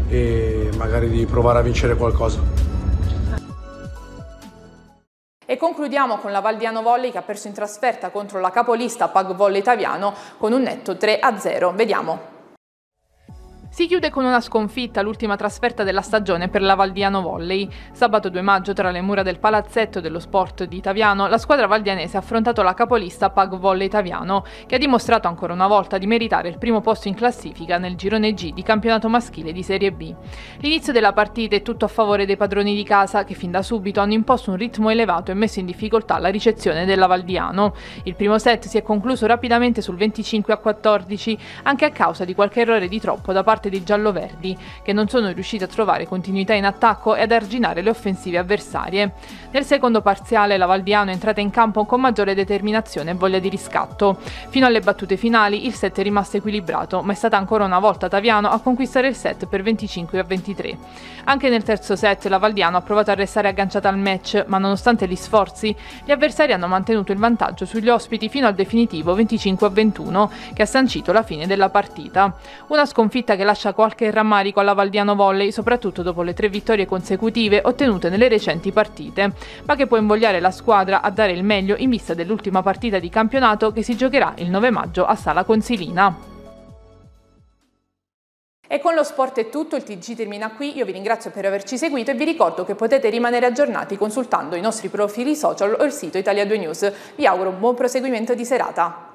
e magari di provare a vincere qualcosa. E concludiamo con la Valdiano Volley che ha perso in trasferta contro la capolista Pag Volley Taviano con un netto 3-0. Vediamo. Si chiude con una sconfitta, l'ultima trasferta della stagione per la Valdiano Volley. Sabato 2 maggio, tra le mura del palazzetto dello sport di Taviano, la squadra valdianese ha affrontato la capolista Pag Volley Taviano, che ha dimostrato ancora una volta di meritare il primo posto in classifica nel girone G di campionato maschile di Serie B. L'inizio della partita è tutto a favore dei padroni di casa, che fin da subito hanno imposto un ritmo elevato e messo in difficoltà la ricezione della Valdiano. Il primo set si è concluso rapidamente sul 25-14, anche a causa di qualche errore di troppo da parte dei gialloverdi, che non sono riusciti a trovare continuità in attacco e ad arginare le offensive avversarie. Nel secondo parziale la Valdiano è entrata in campo con maggiore determinazione e voglia di riscatto. Fino alle battute finali il set è rimasto equilibrato, ma è stata ancora una volta Taviano a conquistare il set per 25-23. Anche nel terzo set la Valdiano ha provato a restare agganciata al match, ma nonostante gli sforzi, gli avversari hanno mantenuto il vantaggio sugli ospiti fino al definitivo 25-21, che ha sancito la fine della partita. Una sconfitta che lascia qualche rammarico alla Valdiano Volley, soprattutto dopo le 3 vittorie consecutive ottenute nelle recenti partite, ma che può invogliare la squadra a dare il meglio in vista dell'ultima partita di campionato che si giocherà il 9 maggio a Sala Consilina. E con lo sport è tutto, il TG termina qui, io vi ringrazio per averci seguito e vi ricordo che potete rimanere aggiornati consultando i nostri profili social o il sito Italia 2 News. Vi auguro un buon proseguimento di serata.